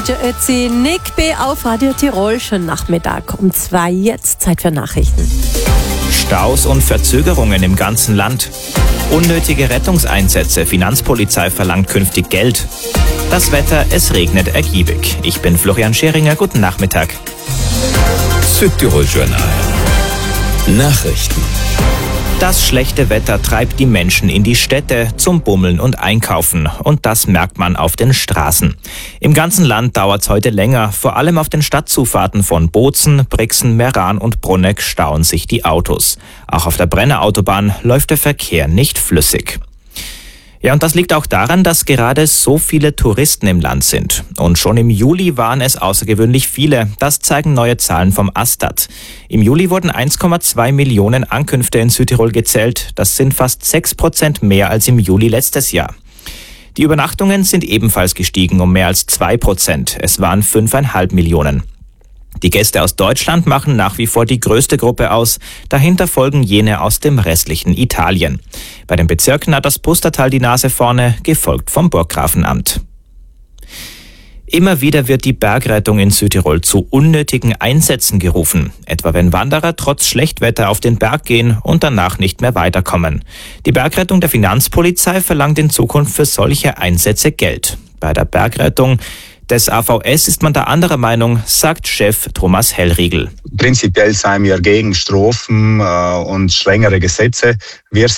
DJ Ötzi, Nick B. auf Radio Tirol, schon Nachmittag um 2, jetzt Zeit für Nachrichten. Staus und Verzögerungen im ganzen Land. Unnötige Rettungseinsätze, Finanzpolizei verlangt künftig Geld. Das Wetter, es regnet ergiebig. Ich bin Florian Scheringer, guten Nachmittag. Südtirol Journal. Nachrichten. Das schlechte Wetter treibt die Menschen in die Städte zum Bummeln und Einkaufen. Und das merkt man auf den Straßen. Im ganzen Land dauert es heute länger. Vor allem auf den Stadtzufahrten von Bozen, Brixen, Meran und Bruneck stauen sich die Autos. Auch auf der Brenner Autobahn läuft der Verkehr nicht flüssig. Ja, und das liegt auch daran, dass gerade so viele Touristen im Land sind. Und schon im Juli waren es außergewöhnlich viele. Das zeigen neue Zahlen vom Astat. Im Juli wurden 1,2 Millionen Ankünfte in Südtirol gezählt. Das sind fast 6% mehr als im Juli letztes Jahr. Die Übernachtungen sind ebenfalls gestiegen um mehr als 2%. Es waren 5,5 Millionen. Die Gäste aus Deutschland machen nach wie vor die größte Gruppe aus. Dahinter folgen jene aus dem restlichen Italien. Bei den Bezirken hat das Pustertal die Nase vorne, gefolgt vom Burggrafenamt. Immer wieder wird die Bergrettung in Südtirol zu unnötigen Einsätzen gerufen. Etwa wenn Wanderer trotz Schlechtwetter auf den Berg gehen und danach nicht mehr weiterkommen. Die Bergrettung der Finanzpolizei verlangt in Zukunft für solche Einsätze Geld. Bei der Bergrettung des AVS ist man da anderer Meinung, sagt Chef Thomas Hellriegel. Prinzipiell seien wir gegen Strafen und strengere Gesetze. Wir